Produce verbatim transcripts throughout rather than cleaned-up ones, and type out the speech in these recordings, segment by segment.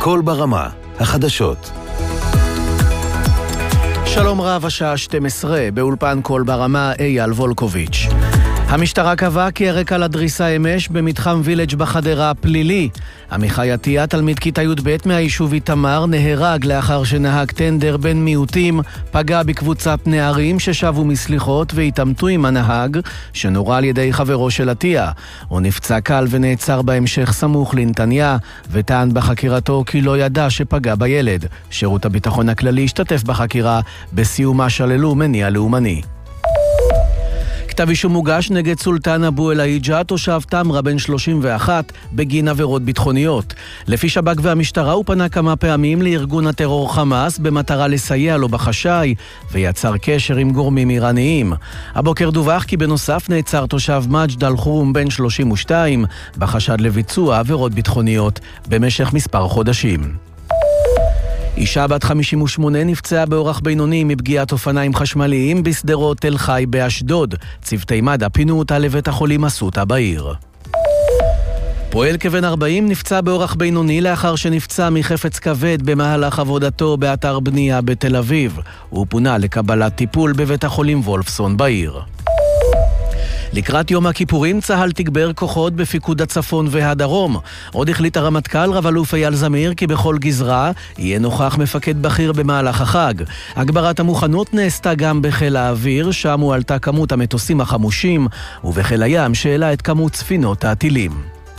קול ברמה, החדשות. שלום רב, השעה שתים עשרה, באולפן קול ברמה, אייל וולקוביץ'. המשטרה קבעה כי הרקע לדריסה אמש במתחם וילג' בחדרה פלילי. עמיחי עטיה, תלמיד כיתה י"ב מהיישוב איתמר, נהרג לאחר שנהג טנדר בין מיעוטים, פגע בקבוצת נערים ששבו מסליחות והתעמתו עם הנהג, שנורה על ידי חברו של עטיה. הוא נפצע קל ונעצר בהמשך סמוך לנתניה, וטען בחקירתו כי לא ידע שפגע בילד. שירות הביטחון הכללי השתתף בחקירה, בסיומה שללו מניע לאומני. כתב אישום מוגש נגד סולטן אבו אל-עיג'ה, תושב תמרה בן שלושים ואחת, בגין עבירות ביטחוניות. לפי שב"כ והמשטרה הוא פנה כמה פעמים לארגון הטרור חמאס במטרה לסייע לו בחשאי, ויצר קשר עם גורמים איראניים. הבוקר דווח כי בנוסף נעצר תושב מג'ד אל-חרום בן שלושים ושתיים, בחשד לביצוע עבירות ביטחוניות במשך מספר חודשים. אישה בת חמישים ושמונה נפצעה באורח בינוני מפגיעת אופניים חשמליים בשדרות תל חי באשדוד. צוותי מד"א פינו אותה לבית החולים אסותא בעיר. פועל כבן ארבעים נפצע באורח בינוני לאחר שנפצע מחפץ כבד במהלך עבודתו באתר בנייה בתל אביב. הוא פונה לקבלת טיפול בבית החולים וולפסון בעיר. לקראת יום הכיפורים צה"ל תגבר כוחות בפיקוד הצפון והדרום. עוד החליט הרמטכ"ל רב אלוף אייל זמיר כי בכל גזרה יהיה נוכח מפקד בכיר במהלך החג. הגברת המוכנות נעשתה גם בחיל האוויר, שם הועלתה כמות המטוסים החמושים, ובחיל הים שהעלה את כמות ספינות הטילים.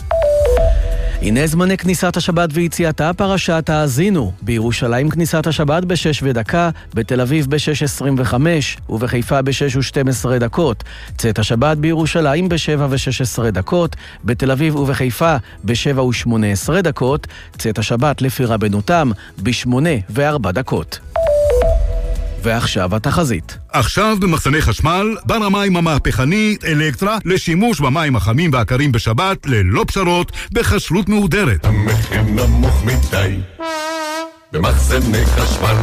הנה זמני כניסת השבת ויציאתה, פרשת האזינו. בירושלים כניסת השבת בשש ודקה, בתל אביב בשש עשרים וחמש ובחיפה בשש ושתים עשרה דקות. צאת השבת בירושלים בשבע ושש עשרה דקות, בתל אביב ובחיפה בשבע ושמונה עשרה דקות. צאת השבת לפי רבנותם בשמונה וארבע דקות. ועכשיו התחזית. עכשיו במחסני חשמל, בר המים המהפכני אלקטרה לשימוש במים החמים והקרים בשבת ללא פשרות בחשלות מהודרת. המחיר נמוך מדי במחסני חשמל.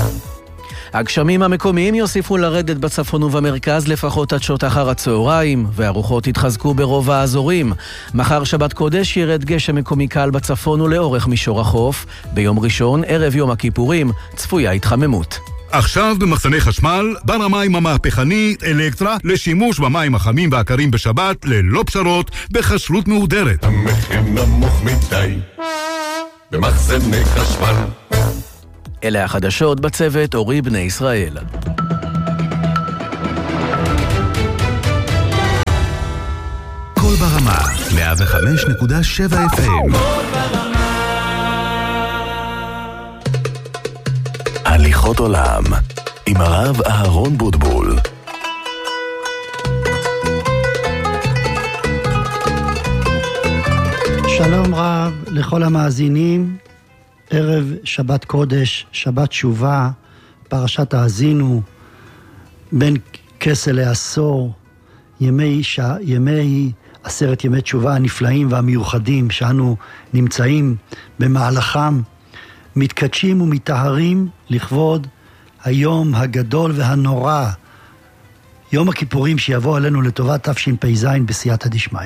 הגשמים המקומיים יוסיפו לרדת בצפון ובמרכז לפחות עד שעות אחר הצהריים, והרוחות יתחזקו ברוב האזורים. מחר שבת קודש ירד גשם מקומי קל בצפון ולאורך מישור החוף. ביום ראשון, ערב יום הכיפורים, צפויה התחממות. עכשיו במחסני חשמל, בר המים המהפכני אלקטרה לשימוש במים החמים והקרים בשבת ללא פשרות בחשלות מהודרת. המחיר נמוך מדי במחסני חשמל. אלה החדשות בצוות אורי בני ישראל. קול ברמה, מאה וחמש נקודה שבע אף אם. הליכות עולם עם הרב אהרון בוטבול. שלום רב לכל המאזינים. ערב שבת קודש, שבת תשובה, פרשת האזינו, בין כסל לעשור, ימי, ש... ימי עשרת ימי תשובה הנפלאים והמיוחדים שאנו נמצאים במהלכם, מתקדשים ומתאהרים לכבוד היום הגדול והנורא, יום הכיפורים שיבוא עלינו לטובת תשפ"ז בסייעתא דשמיא.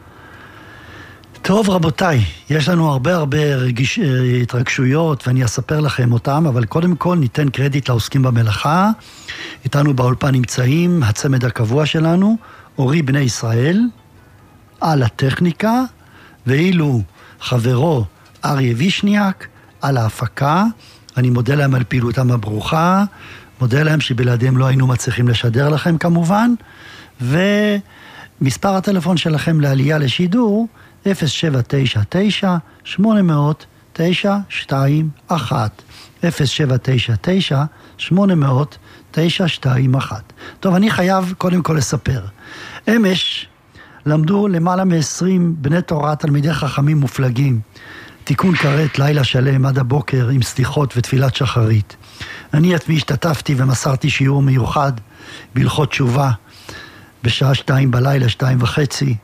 טוב רבותיי, יש לנו הרבה הרבה רגיש, התרגשויות ואני אספר לכם אותם, אבל קודם כל ניתן קרדיט לעוסקים במלאכה. איתנו באולפן נמצאים הצמד הקבוע שלנו, אורי בני ישראל, על הטכניקה, ואילו חברו אריה וישניאק על ההפקה. אני מודה להם על פעילותם הברוכה, מודה להם שבלעדיהם לא היינו מצליחים לשדר לכם כמובן, ומספר הטלפון שלכם לעלייה לשידור אפס שבע תשע תשע שמונה אפס אפס תשע שתיים אחת אפס שבע תשע תשע שמונה אפס אפס תשע שתיים אחת. טוב, אני חייב קודם כל לספר. אמש למדו למעלה מ-עשרים בני תורה, תלמידי חכמים מופלגים, תיקון כרת לילה שלם עד הבוקר עם סליחות ותפילת שחרית. אני עצמי השתתפתי ומסרתי שיעור מיוחד בהלכות תשובה בשעה שתיים בלילה, שתיים וחצי.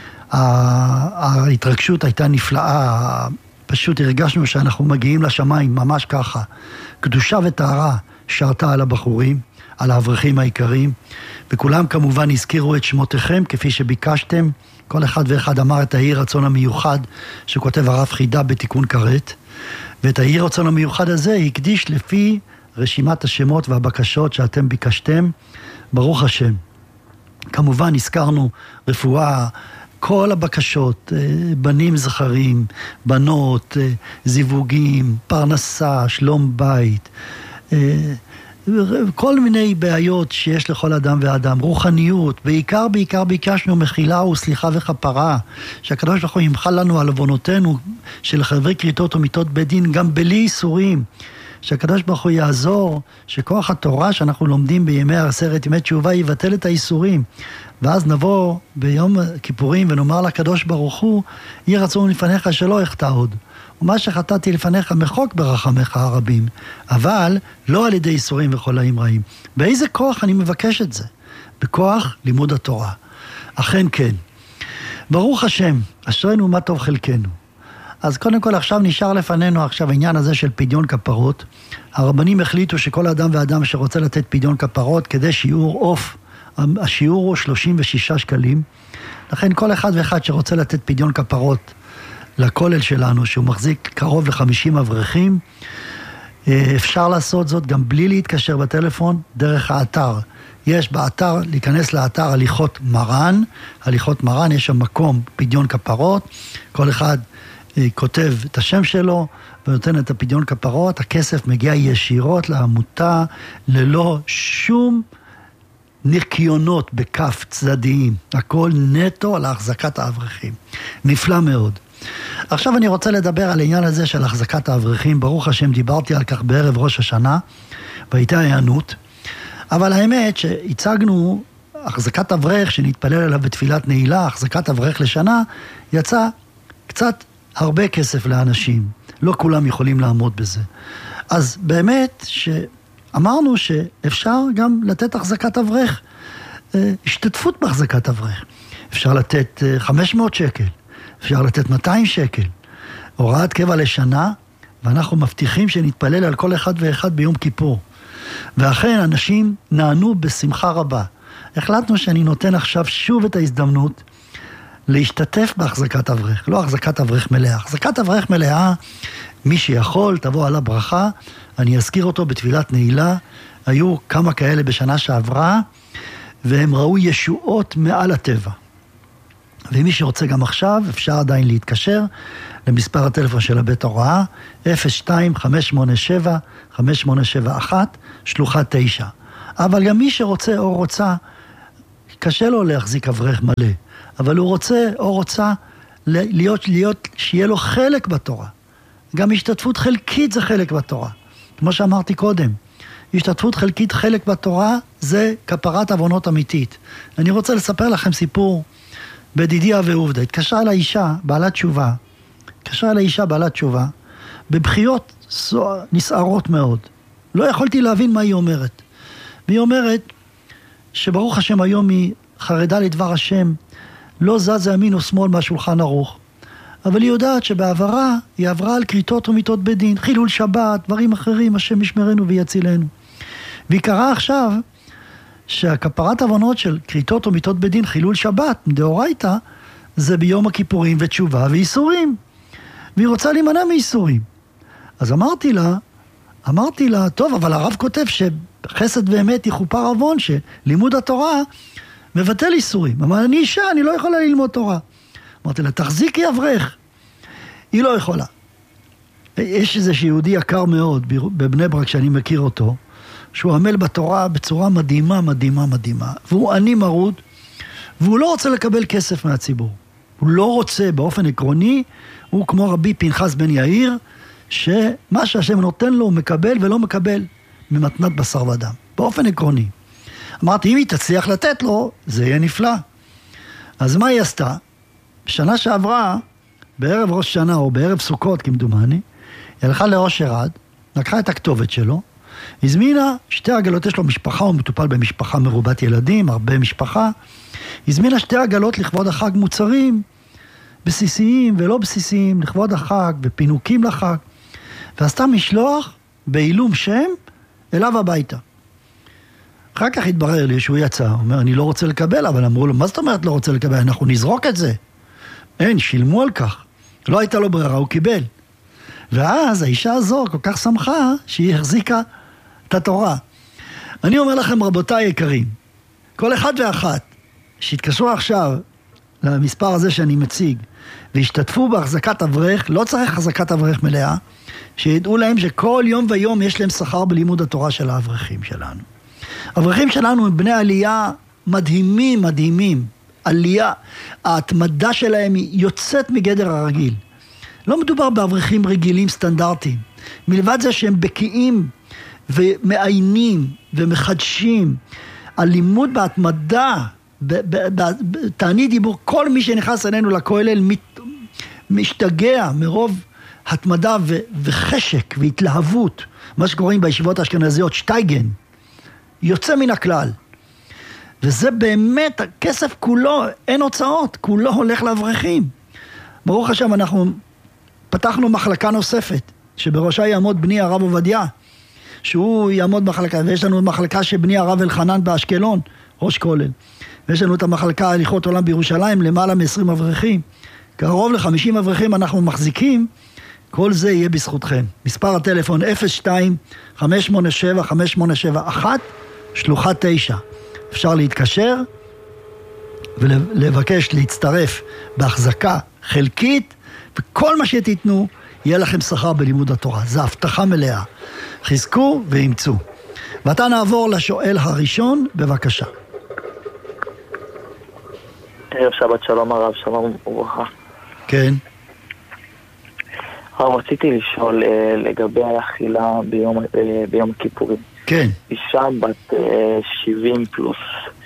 ההתרגשות הייתה נפלאה, פשוט הרגשנו שאנחנו מגיעים לשמיים, ממש ככה. קדושה וטהרה שרתה על הבחורים, על האברכים העיקריים, וכולם כמובן הזכירו את שמותיכם כפי שביקשתם. כל אחד ואחד אמר את העיר רצון המיוחד שכותב הרב חידה בתיקון כרת, ואת העיר רצון המיוחד הזה הקדיש לפי רשימת השמות והבקשות שאתם ביקשתם, ברוך השם. כמובן הזכרנו רפואה, כל הבקשות, בנים זכרים, בנות, זיווגים, פרנסה, שלום בית, כל מיני בעיות שיש לכל אדם ואדם, רוחניות, בעיקר בעיקר ביקשנו מחילה וסליחה וכפרה, שהקדוש ברוך הוא ימחל לנו על עוונותינו של חברי כריתות ומיתות בית דין, גם בלי איסורים, שהקדוש ברוך הוא יעזור, שכוח התורה שאנחנו לומדים בימי עשרת ימי תשובה יבטל את האיסורים, ואז נבוא ביום כיפורים ונאמר לקדוש ברוך הוא, יהי רצון לפניך שלא אחטא עוד. ומה שחטאתי לפניך מחוק ברחמך הרבים, אבל לא על ידי איסורים וחולאים רעים. באיזה כוח אני מבקש את זה? בכוח לימוד התורה. אכן כן. ברוך השם, אשרינו מה טוב חלקנו. אז קודם כל עכשיו נשאר לפנינו עכשיו העניין הזה של פדיון כפרות. הרבנים החליטו שכל אדם ואדם שרוצה לתת פדיון כפרות כדי שיעור עוף, השיעור הוא שלושים ושישה שקלים. לכן כל אחד ואחד שרוצה לתת פדיון כפרות לכולל שלנו, שהוא מחזיק קרוב ל-חמישים אברכים, אפשר לעשות זאת גם בלי להתקשר בטלפון, דרך האתר. יש באתר, להיכנס לאתר הליכות מרן, הליכות מרן, יש שם מקום פדיון כפרות, כל אחד כותב את השם שלו ונותן את הפדיון כפרות, הכסף מגיע ישירות לעמותה, ללא שום נקיונות בכף צדדיים, הכל נטו על החזקת האברכים. נפלא מאוד. עכשיו אני רוצה לדבר על העניין הזה של החזקת האברכים, ברוך השם דיברתי על כך בערב ראש השנה, והייתה הענות, אבל האמת שהצגנו החזקת אברך שנתפלל עליו בתפילת נעילה, החזקת אברך לשנה, יצא קצת הרבה כסף לאנשים, לא כולם יכולים לעמוד בזה. אז באמת שאמרנו שאפשר גם לתת החזקת אברך, השתתפות בהחזקת אברך. אפשר לתת חמש מאות שקל, אפשר לתת מאתיים שקל, הוראת קבע לשנה, ואנחנו מבטיחים שנתפלל על כל אחד ואחד ביום כיפור. ואכן אנשים נענו בשמחה רבה. החלטנו שאני נותן עכשיו שוב את ההזדמנות להשתתף בהחזקת אברך, לא החזקת אברך מלאה. החזקת אברך מלאה, מי שיכול, תבוא על הברכה, אני אזכיר אותו בתפילת נעילה, היו כמה כאלה בשנה שעברה, והם ראו ישועות מעל הטבע. ומי שרוצה גם עכשיו, אפשר עדיין להתקשר למספר הטלפון של הבית הוראה, אפס שתיים חמש שמונה שבע חמש שמונה שבע אחת, שלוחה תשע. אבל גם מי שרוצה או רוצה, קשה לו להחזיק אברך מלא, אבל הוא רוצה או רוצה להיות, להיות, שיהיה לו חלק בתורה. גם השתתפות חלקית זה חלק בתורה. כמו שאמרתי קודם, השתתפות חלקית חלק בתורה זה כפרת עוונות אמיתית. אני רוצה לספר לכם סיפור בדידיה ועובדה. התקשרה אל האישה, בעלת תשובה, התקשרה אל האישה, בעלת תשובה, בבחיות נסערות מאוד. לא יכולתי להבין מה היא אומרת. והיא אומרת שברוך השם היום היא חרדה לדבר השם, לא זז ימין או שמאל מהשולחן ערוך. אבל היא יודעת שבעברה היא עברה על כריתות ומיתות בית דין, חילול שבת, דברים אחרים, השם ישמרנו ויצילנו. והיא קראה עכשיו שהכפרת עוונות של כריתות ומיתות בית דין, חילול שבת, מדאורייתא, זה ביום הכיפורים ותשובה ואיסורים. והיא רוצה להימנע מאיסורים. אז אמרתי לה, אמרתי לה, טוב, אבל הרב כותב שחסד ואמת יכופר עוון, שלימוד התורה מבטל איסורים. אבל אני אישה, אני לא יכולה ללמוד תורה. אמרתי לה, תחזיקי אברך. היא לא יכולה. יש איזה שיהודי יקר מאוד בבני ברק שאני מכיר אותו, שהוא עמל בתורה בצורה מדהימה, מדהימה, מדהימה. והוא עני מרוד, והוא לא רוצה לקבל כסף מהציבור. הוא לא רוצה באופן עקרוני, הוא כמו רבי פנחס בן יאיר, שמה שהשם נותן לו הוא מקבל ולא מקבל ממתנת בשר ודם. באופן עקרוני. אמרתי, אם היא תצליח לתת לו, זה יהיה נפלא. אז מה היא עשתה? בשנה שעברה, בערב ראש שנה או בערב סוכות כמדומני, היא הלכה לראש הרד, לקחה את הכתובת שלו, הזמינה שתי עגלות, יש לו משפחה, הוא מטופל במשפחה מרובת ילדים, הרבה משפחה, הזמינה שתי עגלות לכבוד החג מוצרים, בסיסיים ולא בסיסיים, לכבוד החג, בפינוקים לחג, ועשתה משלוח בעילום שם אליו הביתה. אחר כך התברר לי שהוא יצא, הוא אומר, אני לא רוצה לקבל, אבל אמרו לו, מה זאת אומרת לא רוצה לקבל? אנחנו נזרוק את זה. אין, שילמו על כך. לא הייתה לו ברירה, הוא קיבל. ואז האישה הזו כל כך שמחה שהיא החזיקה את התורה. אני אומר לכם, רבותיי יקרים, כל אחד ואחת שהתקשרו עכשיו למספר הזה שאני מציג, והשתתפו בהחזקת אברך, לא צריך החזקת אברך מלאה, שידעו להם שכל יום ויום יש להם שכר בלימוד התורה של האברכים שלנו. האברכים שלנו הם בני עלייה מדהימים, מדהימים. עלייה, ההתמדה שלהם היא יוצאת מגדר הרגיל. לא מדובר באברכים רגילים סטנדרטיים. מלבד זה שהם בקיאים ומעיינים ומחדשים. הלימוד בהתמדה, בתענית דיבור, כל מי שנכנס אלינו לכולל משתגע מרוב התמדה וחשק והתלהבות. מה שקוראים בישיבות האשכנזיות שטייגן. יוצא מן הכלל. וזה באמת, הכסף כולו, אין הוצאות, כולו הולך לאברכים. ברוך השם, אנחנו פתחנו מחלקה נוספת, שבראשה יעמוד בני הרב עובדיה, שהוא יעמוד מחלקה, ויש לנו מחלקה שבני הרב אלחנן באשקלון, ראש כולל. ויש לנו את המחלקה הליכות עולם בירושלים, למעלה מ-עשרים אברכים. קרוב ל-חמישים אברכים אנחנו מחזיקים, כל זה יהיה בזכותכם. מספר הטלפון אפס שתיים חמש שמונה שבע חמש שמונה שבע אחת, שלוחה תשע. אפשר להתקשר ולבקש להצטרף בהחזקה חלקית, וכל מה שתיתנו יהיה לכם שכר בלימוד התורה. זו הבטחה מלאה. חזקו ואימצו. ועתה נעבור לשואל הראשון, בבקשה. ערב שבת שלום הרב, שלום וברכה. כן. הרב, רציתי לשאול לגבי האכילה ביום, ביום הכיפורים. כן. אישה בת שבעים פלוס,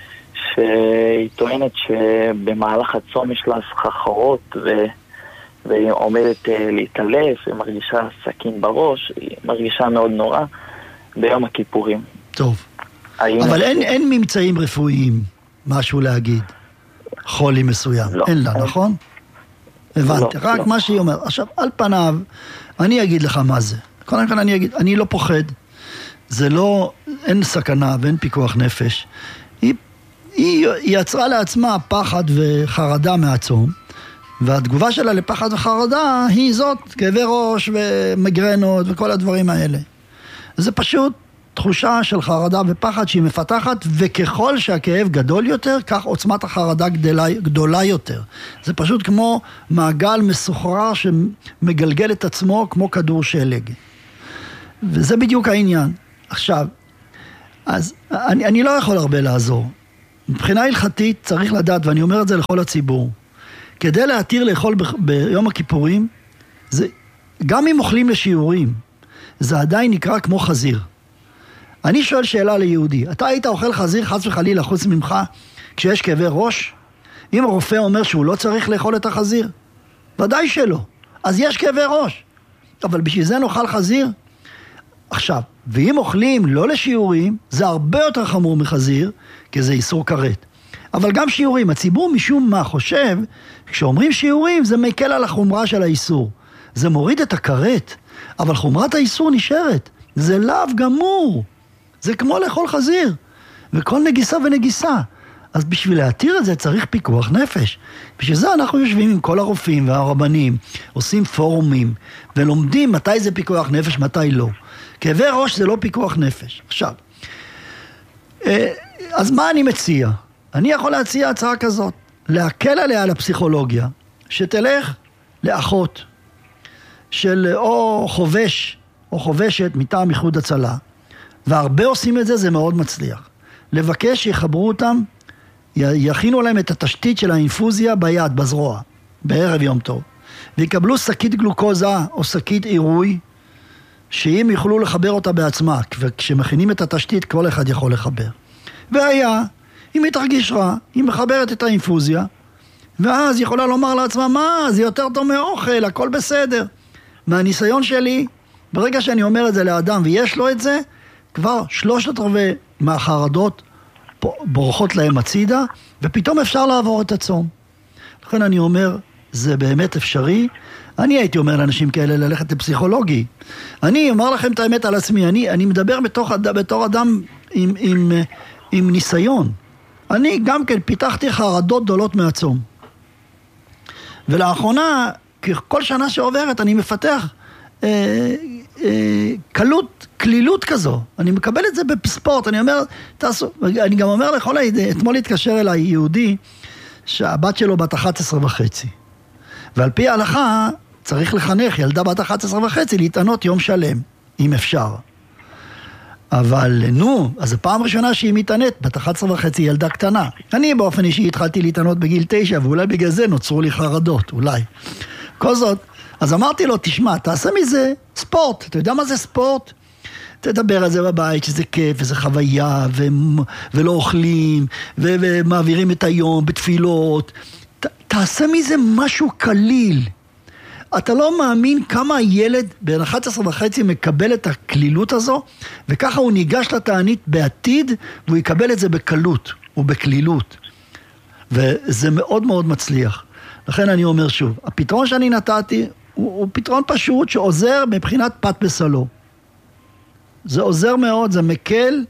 שהיא טוענת שבמהלך הצום יש לה סחרחורות ו... והיא עומדת להתעלף, היא מרגישה סכין בראש, היא מרגישה מאוד נורא ביום הכיפורים. טוב. אבל אין, אין ממצאים רפואיים, משהו להגיד. חולי מסוים. לא. אין לה, אין. נכון? הבנתי. לא, רק לא. מה שהיא אומרת. עכשיו, על פניו, אני אגיד לך מה זה. קודם כל אני אגיד, אני לא פוחד. זה לא, אין סכנה ואין פיקוח נפש. היא, היא, היא יצרה לעצמה פחד וחרדה מהצום, והתגובה שלה לפחד וחרדה היא זאת, כאבי ראש ומגרנות וכל הדברים האלה. זה פשוט תחושה של חרדה ופחד שהיא מפתחת, וככל שהכאב גדול יותר, כך עוצמת החרדה גדולה, גדולה יותר. זה פשוט כמו מעגל מסוחרר שמגלגל את עצמו כמו כדור שלג. וזה בדיוק העניין. עכשיו, אז אני, אני לא יכול הרבה לעזור. מבחינה הלכתית צריך לדעת, ואני אומר את זה לכל הציבור, כדי להתיר לאכול ב, ביום הכיפורים, זה, גם אם אוכלים לשיעורים, זה עדיין נקרא כמו חזיר. אני שואל שאלה ליהודי, אתה היית אוכל חזיר חס וחלילה חוץ ממך כשיש כאבי ראש? אם הרופא אומר שהוא לא צריך לאכול את החזיר? ודאי שלא. אז יש כאבי ראש. אבל בשביל זה נאכל חזיר? עכשיו, ואם אוכלים לא לשיעורים, זה הרבה יותר חמור מחזיר, כי זה איסור כרת. אבל גם שיעורים, הציבור משום מה חושב, כשאומרים שיעורים זה מקל על החומרה של האיסור. זה מוריד את הכרת, אבל חומרת האיסור נשארת. זה לאו גמור. זה כמו לאכול חזיר. וכל נגיסה ונגיסה. אז בשביל להתיר את זה צריך פיקוח נפש. בשביל זה אנחנו יושבים עם כל הרופאים והרבנים, עושים פורומים, ולומדים מתי זה פיקוח נפש, מתי לא. כאבי ראש זה לא פיקוח נפש. עכשיו, אז מה אני מציע? אני יכול להציע הצעה כזאת, להקל עליה על הפסיכולוגיה, שתלך לאחות של או חובש או חובשת מטעם איחוד הצלה, והרבה עושים את זה, זה מאוד מצליח. לבקש שיחברו אותם, יכינו להם את התשתית של האינפוזיה ביד, בזרוע, בערב יום טוב, ויקבלו שקית גלוקוזה או שקית עירוי, שאם יוכלו לחבר אותה בעצמה, וכשמכינים את התשתית כל אחד יכול לחבר. והיה, אם היא תרגיש רע, היא מחברת את האינפוזיה, ואז יכולה לומר לעצמה, מה, זה יותר טוב מאוכל, הכל בסדר. מהניסיון שלי, ברגע שאני אומר את זה לאדם ויש לו את זה, כבר שלושת רבעי מהחרדות בורחות להם הצידה, ופתאום אפשר לעבור את הצום. לכן אני אומר, זה באמת אפשרי. אני הייתי אומר לאנשים כאלה ללכת לפסיכולוגי. אני אומר לכם את האמת על עצמי, אני, אני מדבר בתוך, בתור אדם עם, עם, עם ניסיון. אני גם כן פיתחתי חרדות גדולות מהצום. ולאחרונה, כל שנה שעוברת, אני מפתח אה, אה, קלות, כלילות כזו. אני מקבל את זה בספורט, אני אומר, תעשו, אני גם אומר לכל הידי, אתמול התקשר אליי יהודי, שהבת שלו בת אחת עשרה וחצי. ועל פי ההלכה, צריך לחנך ילדה בת אחת עשרה וחצי להתענות יום שלם, אם אפשר. אבל נו, אז הפעם ראשונה שהיא מתענת, בת אחת עשרה וחצי ילדה קטנה. אני באופן אישי התחלתי להתענות בגיל תשע, ואולי בגלל זה נוצרו לי חרדות, אולי. כל זאת, אז אמרתי לו, תשמע, תעשה מזה ספורט. אתה יודע מה זה ספורט? תדבר על זה בבית, שזה כיף, וזה חוויה, ו... ולא אוכלים, ו... ומעבירים את היום בתפילות. ת... תעשה מזה משהו קליל. אתה לא מאמין כמה הילד בין אחת עשרה וחצי מקבל את הכלילות הזו, וככה הוא ניגש לתענית בעתיד, והוא יקבל את זה בקלות ובכלילות. וזה מאוד מאוד מצליח. לכן אני אומר שוב, הפתרון שאני נתתי הוא, הוא פתרון פשוט שעוזר מבחינת פת בסלו. זה עוזר מאוד, זה מקל,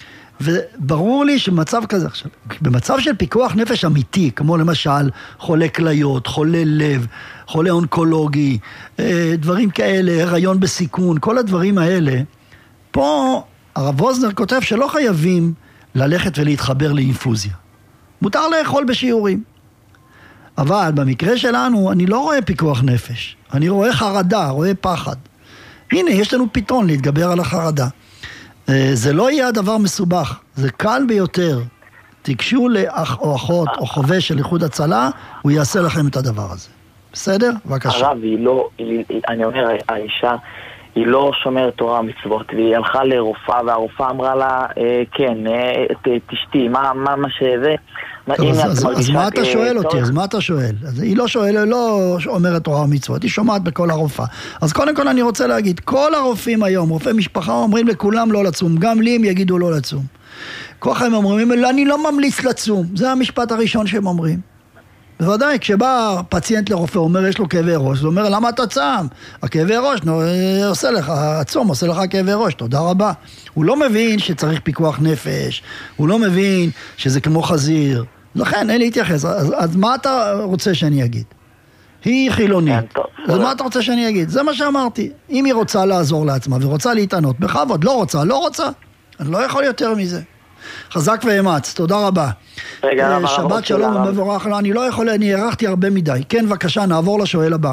וברור לי שמצב כזה, עכשיו, במצב של פיקוח נפש אמיתי, כמו למשל חולה כליות, חולה לב, חולה אונקולוגי, דברים כאלה, הריון בסיכון, כל הדברים האלה, פה הרב ווזנר כותב שלא חייבים ללכת ולהתחבר לאינפוזיה. מותר לאכול בשיעורים. אבל במקרה שלנו אני לא רואה פיקוח נפש, אני רואה חרדה, רואה פחד. הנה, יש לנו פתרון להתגבר על החרדה. זה לא יהיה הדבר מסובך, זה קל ביותר. תיגשו לאח או אחות או חובש של איחוד הצלה, הוא יעשה לכם את הדבר הזה. בסדר? בבקשה. הרב, היא לא, היא, אני אומר, האישה, היא לא שומרת תורה מצוות, והיא הלכה לרופאה, והרופאה אמרה לה, אה, כן, אה, תשתי, מה, מה, מה שזה... טוב, אז, אז, אז מה אתה שואל אותי? אז מה אתה שואל? אז היא לא שואלת, לא אומרת תורה ומצוות, היא שומעת בכל הרופאה. אז קודם כל אני רוצה להגיד, כל הרופאים היום, רופאי משפחה אומרים לכולם לא לצום, גם לי הם יגידו לא לצום. ככה הם אומרים, אני לא ממליץ לצום, זה המשפט הראשון שהם אומרים. בוודאי, כשבא פציינט לרופא, אומר יש לו כאבי ראש, הוא אומר למה אתה צם? הכאבי ראש, נו, עושה לך, הצום עושה לך כאבי ראש, תודה רבה. הוא לא מבין שצריך פיקוח נפש, הוא לא מבין שזה כמו חזיר, לכן אין להתייחס. אז, אז מה אתה רוצה שאני אגיד? היא חילונית, אז מה אתה רוצה שאני אגיד? זה מה שאמרתי. אם היא רוצה לעזור לעצמה ורוצה להתענות בכבוד, לא רוצה, לא רוצה, אני לא יכול יותר מזה. חזק ואמץ, תודה רבה. רגע, שבת שלום ומבורך. אני לא יכול, אני הערכתי הרבה מדי. כן, בבקשה, נעבור לשואל הבא.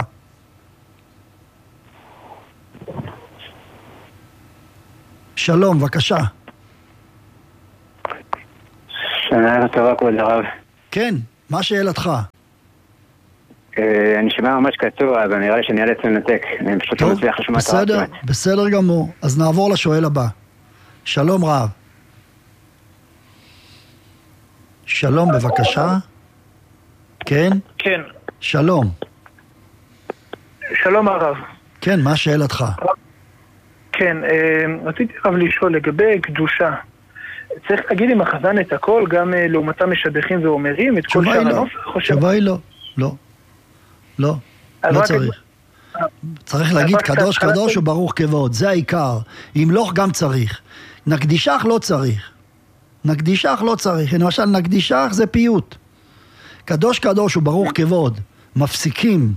שלום, בבקשה. שנה טובה, כבוד הרב. כן, מה שאלתך? אני שומע ממש קצוע, אבל נראה לי שאני אאלץ לנתק. אני פשוט לא מצליח לשמוע את הרב. בסדר, בסדר גמור. אז נעבור לשואל הבא. שלום רב. שלום, בבקשה. כן? כן. שלום. שלום הרב. כן, מה שאלתך? כן, רציתי רב לשאול לגבי קדושה. צריך להגיד עם החזן את הכל, גם לעומתם משבחים ואומרים, את כל שאר הנוף? תשובה היא לא. לא. לא. לא צריך. צריך להגיד קדוש קדוש וברוך כבוד, זה העיקר. אם לא, גם צריך. נקדישך לא צריך. נקדישך לא צריך, למשל נקדישך זה פיוט. קדוש קדוש וברוך כבוד מפסיקים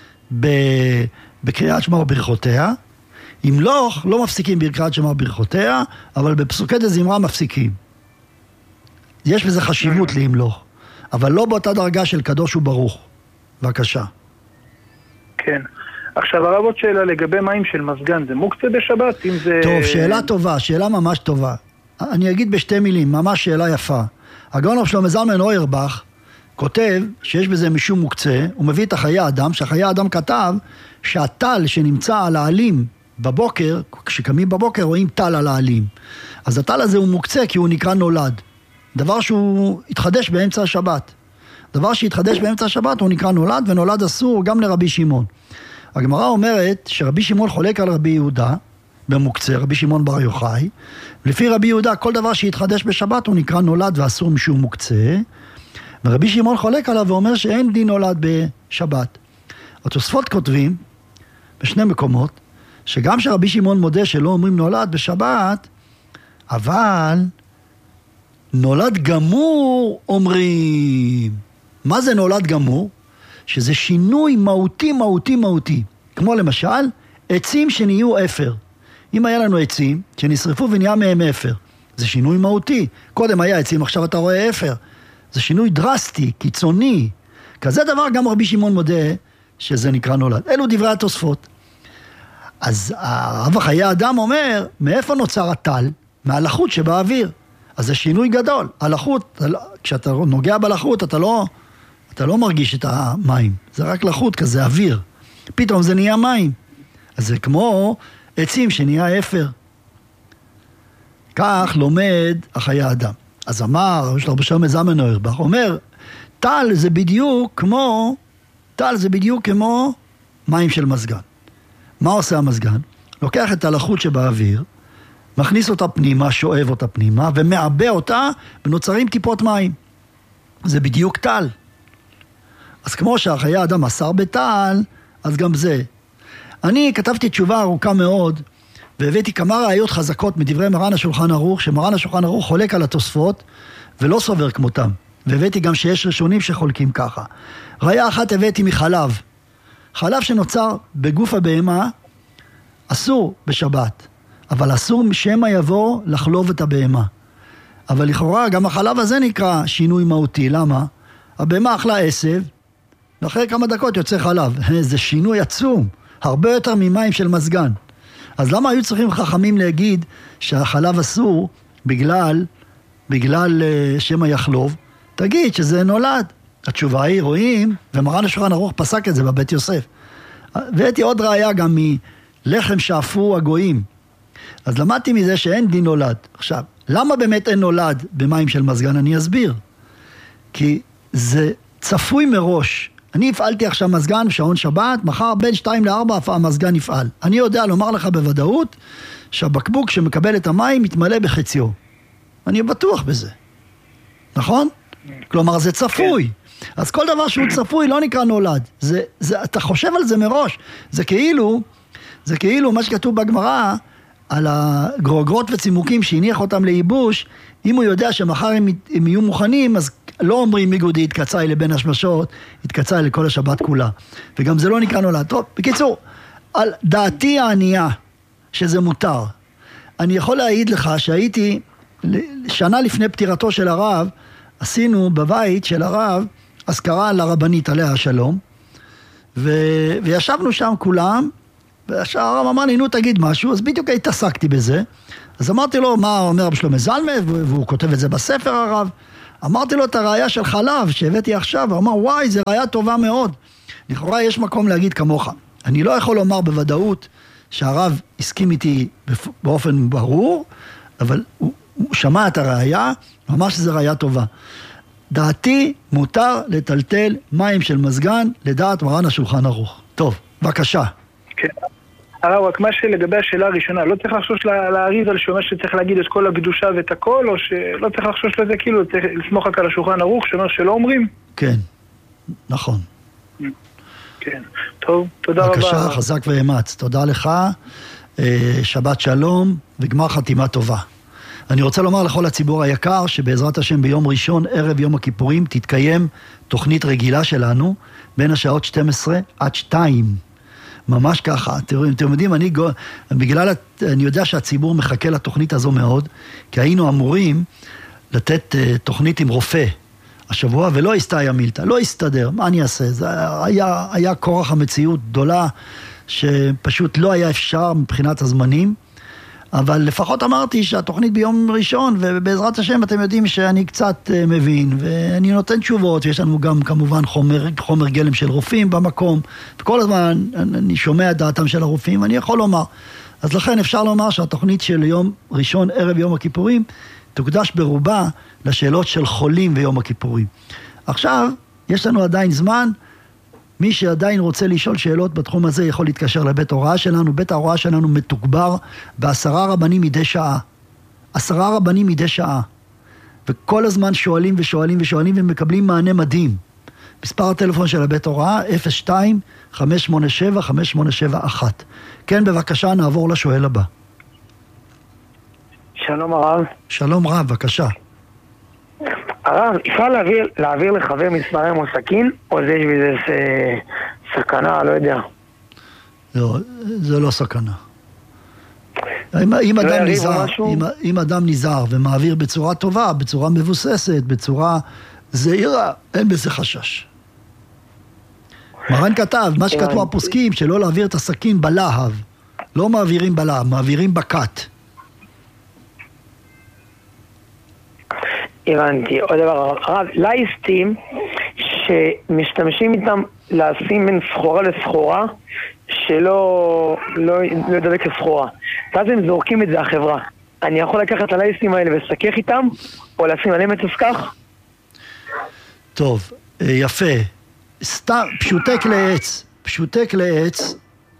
בקריאת שמע וברכותיה, אם לא, לא מפסיקים בקריאת שמע וברכותיה, אבל בפסוקי דזמרה מפסיקים. יש בזה חשיבות להמלוך, אבל לא באותה דרגה של קדוש וברוך. בבקשה. כן. עכשיו הרב עוד שאלה לגבי מים של מזגן, זה מוקצה בשבת? אם זה... טוב, שאלה טובה, שאלה ממש טובה. אני אגיד בשתי מילים, ממש שאלה יפה. הגאון רב שלמה זלמן אוירבך כותב שיש בזה משום מוקצה, הוא מביא את החיי אדם, שהחיי אדם כתב שהטל שנמצא על העלים בבוקר, כשקמים בבוקר רואים טל על העלים. אז הטל הזה הוא מוקצה כי הוא נקרא נולד. דבר שהוא התחדש באמצע השבת. דבר שהתחדש באמצע השבת הוא נקרא נולד, ונולד אסור גם לרבי שמעון. הגמרא אומרת שרבי שמעון חולק על רבי יהודה, במוקצה, רבי שמעון בר יוחאי. לפי רבי יהודה, כל דבר שהתחדש בשבת הוא נקרא נולד ואסור משום מוקצה. ורבי שמעון חולק עליו ואומר שאין דין נולד בשבת. התוספות כותבים, בשני מקומות, שגם שרבי שמעון מודה שלא אומרים נולד בשבת, אבל נולד גמור אומרים. מה זה נולד גמור? שזה שינוי מהותי, מהותי, מהותי. כמו למשל, עצים שנהיו אפר. אם היה לנו עצים שנשרפו ונהיה מהם אפר, זה שינוי מהותי. קודם היה עצים, עכשיו אתה רואה אפר. זה שינוי דרסטי, קיצוני. כזה דבר גם רבי שמעון מודה שזה נקרא נולד. אלו דברי התוספות. אז הרב חיי אדם אומר, מאיפה נוצר הטל? מהלחות שבאוויר. אז זה שינוי גדול. הלחות, כשאתה נוגע בלחות, אתה לא, אתה לא מרגיש את המים. זה רק לחות כזה, אוויר. פתאום זה נהיה מים. אז זה כמו עצים שנהיה אפר. כך לומד החיי אדם. אז אמר, יש לו בשם זמן אוירבך, אומר, טל זה בדיוק כמו, טל זה בדיוק כמו מים של מזגן. מה עושה המזגן? לוקח את הלחות שבאוויר, מכניס אותה פנימה, שואב אותה פנימה, ומעבה אותה, ונוצרים טיפות מים. זה בדיוק טל. אז כמו שהחיי האדם אסר בטל, אז גם זה. אני כתבתי תשובה ארוכה מאוד, והבאתי כמה ראיות חזקות מדברי מרן השולחן ערוך, שמרן השולחן ערוך חולק על התוספות, ולא סובר כמותם. והבאתי גם שיש ראשונים שחולקים ככה. ראיה אחת הבאתי מחלב. חלב שנוצר בגוף הבהמה, אסור בשבת. אבל אסור משמא יבוא לחלוב את הבהמה. אבל לכאורה גם החלב הזה נקרא שינוי מהותי. למה? הבהמה אכלה עשב, ואחרי כמה דקות יוצא חלב. זה שינוי עצום, הרבה יותר ממים של מזגן. אז למה היו צריכים חכמים להגיד שהחלב אסור בגלל, בגלל שמא יחלוב? תגיד שזה נולד. התשובה היא, רואים, ומרן השולחן ערוך פסק את זה בבית יוסף. והייתי עוד ראיה גם מלחם שאפו הגויים. אז למדתי מזה שאין דין נולד. עכשיו, למה באמת אין נולד במים של מזגן? אני אסביר. כי זה צפוי מראש. אני הפעלתי עכשיו מזגן בשעון שבת, מחר בין שתיים לארבע המזגן יפעל. אני יודע לומר לך בוודאות שהבקבוק שמקבל את המים מתמלא בחציו. אני בטוח בזה. נכון? כלומר, זה צפוי. אז כל דבר שהוא צפוי לא נקרא נולד. זה, זה, אתה חושב על זה מראש. זה כאילו, זה כאילו מה שכתוב בגמרא, על הגרוגרות וצימוקים שהניח אותם לייבוש, אם הוא יודע שמחר הם, הם יהיו מוכנים, אז לא אומרים מיגודי התקצאי לבין השמשות, התקצאי לכל השבת כולה. וגם זה לא נקרא נולד. טוב, בקיצור, על דעתי הענייה, שזה מותר. אני יכול להעיד לך שהייתי, שנה לפני פטירתו של הרב, עשינו בבית של הרב, אזכרה לרבנית עליה השלום, ו... וישבנו שם כולם, והרב אמר לי, נו תגיד משהו, אז בדיוק התעסקתי בזה, אז אמרתי לו, מה אומר בשלומי זלמן, והוא כותב את זה בספר הרב, אמרתי לו את הראיה של חלב שהבאתי עכשיו, הוא אמר, וואי, זה ראיה טובה מאוד, לכאורה יש מקום להגיד כמוך, אני לא יכול לומר בוודאות שהרב הסכים איתי באופן ברור, אבל הוא, הוא שמע את הראיה, הוא אמר שזה ראיה טובה. דעתי מותר לטלטל מים של מזגן לדעת מרן השולחן ערוך. טוב, בבקשה. כן. הרב, רק מה שלגבי השאלה הראשונה, לא צריך לחשוש להריב על שאומר שצריך להגיד את כל הקדושה ואת הכל, או שלא צריך לחשוש לזה, כאילו צריך לסמוך רק על השולחן ערוך, שאומר שלא אומרים? כן, נכון. כן, טוב, תודה רבה. בבקשה, חזק ואמץ. תודה לך, שבת שלום וגמר חתימה טובה. אני רוצה לומר לכל הציבור היקר שבעזרת השם ביום ראשון, ערב יום הכיפורים, תתקיים תוכנית רגילה שלנו בין השעות שתים עשרה עד שתיים. ממש ככה. אתם, אתם יודעים, אני, בגלל, אני יודע שהציבור מחכה לתוכנית הזו מאוד, כי היינו אמורים לתת uh, תוכנית עם רופא השבוע, ולא הסתייע מילתא, לא הסתדר. מה אני אעשה? זה היה, היה כורח המציאות גדולה, שפשוט לא היה אפשר מבחינת הזמנים, אבל לפחות אמרתי שהתוכנית ביום ראשון, ובעזרת השם אתם יודעים שאני קצת מבין, ואני נותן תשובות, ויש לנו גם כמובן חומר, חומר גלם של רופאים במקום, וכל הזמן אני שומע את דעתם של הרופאים, ואני יכול לומר. אז לכן אפשר לומר שהתוכנית של יום ראשון, ערב יום הכיפורים, תוקדש ברובה לשאלות של חולים ויום הכיפורים. עכשיו, יש לנו עדיין זמן, מי שעדיין רוצה לשאול שאלות בתחום הזה יכול להתקשר לבית ההוראה שלנו. בית ההוראה שלנו מתוגבר בעשרה רבנים מדי שעה. עשרה רבנים מדי שעה. וכל הזמן שואלים ושואלים ושואלים ומקבלים מענה מדהים. מספר הטלפון של הבית ההוראה אפס שתיים חמש שמונה שבע חמש שמונה שבע אחת. כן, בבקשה, נעבור לשואל הבא. שלום הרב. שלום רב, בבקשה. הרב, אפשר להעביר, להעביר לחבר מספרי מוסקין, או זה יש בזה סכנה, לא יודע. לא, זה לא סכנה. אם, אם, אדם נזהר, אם, אם אדם נזהר ומעביר בצורה טובה, בצורה מבוססת, בצורה זהירה, אין בזה חשש. מרן כתב, מה שכתבו הפוסקים, שלא להעביר את הסכין בלהב. לא מעבירים בלהב, מעבירים בקט. הבנתי. עוד דבר, הרב, לייסטים שמשתמשים איתם לשים בין סחורה לסחורה, שלא לא, לא ידבק לסחורה. ואז הם זורקים את זה החברה. אני יכול לקחת את הלייסטים האלה ולסכך איתם, או לשים עליהם את הסכך? טוב, יפה. סתם, פשוטי כלי עץ, פשוטי כלי עץ,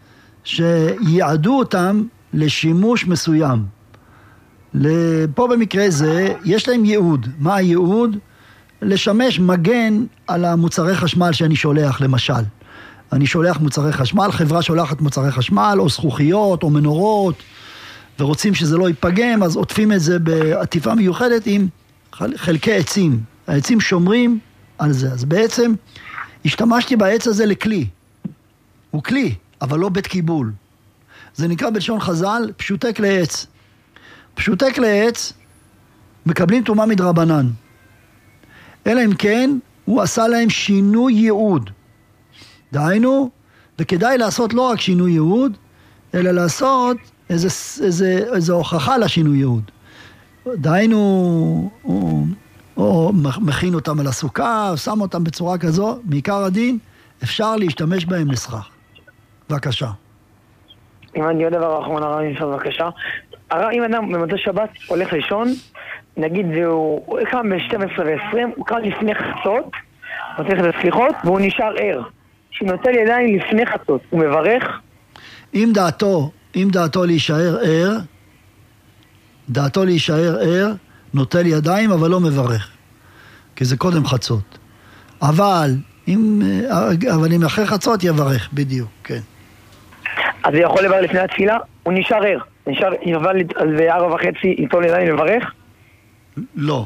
שיעדו אותם לשימוש מסוים. פה במקרה זה, יש להם ייעוד. מה הייעוד? לשמש מגן על המוצרי חשמל שאני שולח, למשל. אני שולח מוצרי חשמל, חברה שולחת מוצרי חשמל, או זכוכיות, או מנורות, ורוצים שזה לא ייפגם, אז עוטפים את זה בעטיפה מיוחדת עם חלקי עצים. העצים שומרים על זה. אז בעצם, השתמשתי בעץ הזה לכלי. הוא כלי, אבל לא בית קיבול. זה נקרא בלשון חז"ל, פשוטי כלי עץ. פשוטי כלי עץ מקבלים תרומה מדרבנן. אלא אם כן, הוא עשה להם שינוי ייעוד. דהיינו, וכדאי לעשות לא רק שינוי ייעוד, אלא לעשות איזה, איזה, איזה הוכחה לשינוי ייעוד. דהיינו, או, או מכין אותם על הסוכה, או שם אותם בצורה כזו, מעיקר הדין, אפשר להשתמש בהם לסכך. בבקשה. אם אני עוד דבר אחרון הרב נשאר בבקשה. הרב, אם אדם במוצאי שבת הולך לישון, נגיד הוא קם ב-שתים עשרה ועשרים, הוא קם לפני חצות, נותן את הסליחות, והוא נשאר ער. שהוא נוטל ידיים לפני חצות, הוא מברך? אם דעתו, אם דעתו להישאר ער, דעתו להישאר ער, נוטל ידיים, אבל לא מברך. כי זה קודם חצות. אבל, אם, אבל אם אחרי חצות יברך, בדיוק, כן. אז הוא יכול לברך לפני התפילה? הוא נשאר ער. נשאר, יבל על ארבע וחצי, איתו ידיים לברך? לא.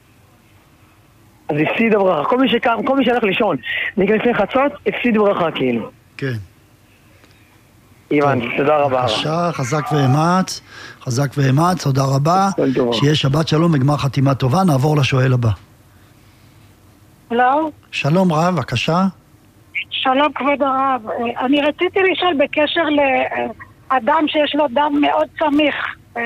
אז הפסיד הברכה. כל מי שקם, כל מי שהלך לישון, נקרא לפני חצות, הפסיד הברכה כאילו. כן. הבנתי, תודה רבה. בבקשה, חזק ואמץ, חזק ואמץ, תודה רבה. שיהיה שבת שלום וגמר חתימה טובה. נעבור לשואל הבא. לא. שלום רב, בבקשה. שלום כבוד הרב. אני רציתי לשאול בקשר לאדם שיש לו דם מאוד סמיך,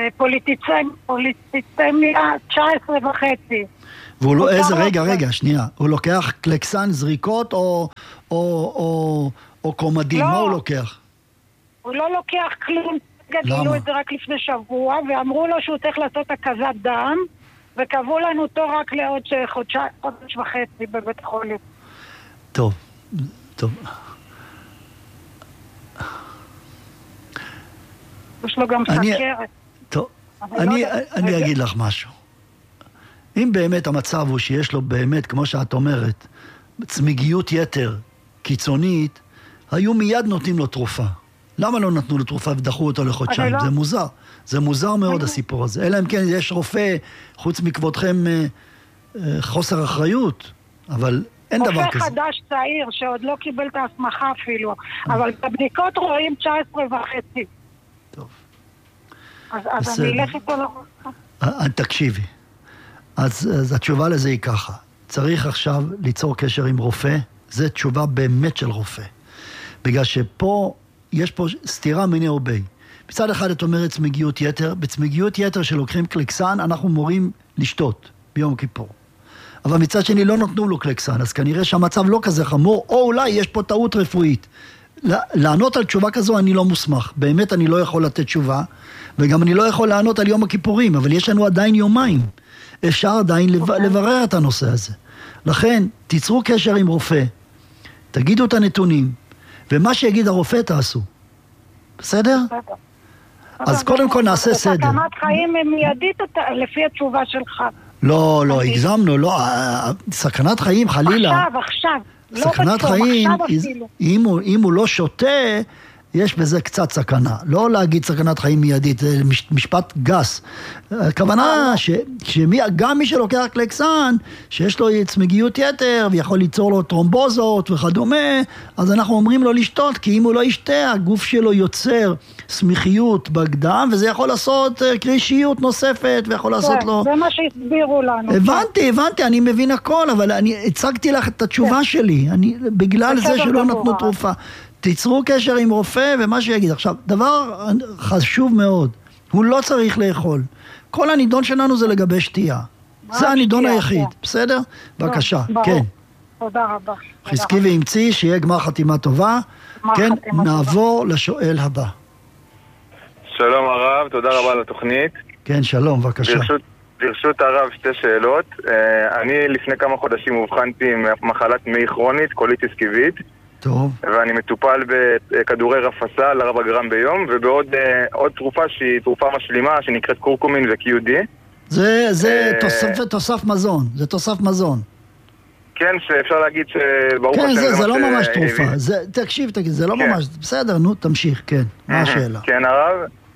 פוליטיצמיה תשע עשרה וחצי. והוא לא, איזה, רגע, רגע, שנייה. הוא לוקח קלקסן זריקות או, או, או, או קומדין? מה הוא לוקח? הוא לא לוקח כלום. גילו את זה רק לפני שבוע, ואמרו לו שהוא צריך לעשות הקזת דם, וקבעו לנו תור רק לעוד חודש, חודש וחצי בבית חולים. טוב, טוב. יש לו גם סכרת. טוב, אני, אני אגיד לך משהו. אם באמת המצב הוא שיש לו באמת, כמו שאת אומרת, צמיגיות יתר קיצונית, היו מיד נותנים לו תרופה. למה לא נתנו לו תרופה ודחו אותו לחודשיים? זה מוזר. זה מוזר מאוד הסיפור הזה. אלא אם כן יש רופא, חוץ מכבודכם, חוסר אחריות, אבל אין דבר כזה. רופא חדש צעיר, שעוד לא קיבל את ההסמכה אפילו, אבל בבדיקות רואים תשע עשרה וחצי. טוב. אז אני אלך איתו לרופא. תקשיבי. אז, אז התשובה לזה היא ככה. צריך עכשיו ליצור קשר עם רופא. זו תשובה באמת של רופא. בגלל שפה, יש פה סתירה מיני ובי. מצד אחד את אומרת צמיגיות יתר. בצמיגיות יתר שלוקחים קלקסן, אנחנו מורים לשתות ביום כיפור. אבל מצד שני לא נתנו לו קלקסן, אז כנראה שהמצב לא כזה חמור, או אולי יש פה טעות רפואית. לענות על תשובה כזו אני לא מוסמך. באמת אני לא יכול לתת תשובה, וגם אני לא יכול לענות על יום הכיפורים, אבל יש לנו עדיין יומיים. אפשר עדיין לברר את הנושא הזה. לכן, תיצרו קשר עם רופא, תגידו את הנתונים, ומה שיגיד הרופא תעשו. בסדר? אז קודם כל נעשה סדר. סכנת חיים מיידית לפי התשובה שלך. לא, לא, הגזמנו, לא. סכנת חיים חלילה. עכשיו, עכשיו. סכנת חיים, אם הוא לא שותה, יש בזה קצת סכנה. לא להגיד סכנת חיים מיידית, זה משפט גס. הכוונה שגם מי שלוקח קלקסן, שיש לו צמיגיות יתר, ויכול ליצור לו טרומבוזות וכדומה, אז אנחנו אומרים לו לשתות, כי אם הוא לא ישתה, הגוף שלו יוצר סמיכיות בדם, וזה יכול לעשות קרישיות נוספת, ויכול לעשות לו... זה מה שהסבירו לנו. הבנתי, הבנתי, אני מבין הכל, אבל אני הצגתי לך את התשובה שלי, בגלל זה שלא נתנו תרופה. תיצרו קשר עם רופא ומה שיגיד. עכשיו, דבר חשוב מאוד, הוא לא צריך לאכול. כל הנידון שלנו זה לגבי שתייה. זה הנידון היחיד, בסדר? בבקשה, כן. תודה רבה. חזקי ואמצי, שיהיה גמר חתימה טובה. כן, נעבור לשואל הבא. שלום הרב, תודה רבה על התוכנית. כן, שלום, בבקשה. ברשות הרב שתי שאלות. אני לפני כמה חודשים הובחנתי עם מחלת מי כרונית, קוליטיס קיבית. טוב. ואני מטופל בכדורי רפסה לרבע גרם ביום, ובעוד עוד תרופה שהיא תרופה משלימה שנקראת קורקומין ו-קיו די. זה, זה תוסף, תוסף מזון, זה תוסף מזון. כן, שאפשר להגיד שברוך כן, השם זה, זה לא ממש ש... תרופה. זה, תקשיב, תגיד, זה לא כן. ממש, בסדר, נו, תמשיך, כן. מה השאלה? כן, הרב.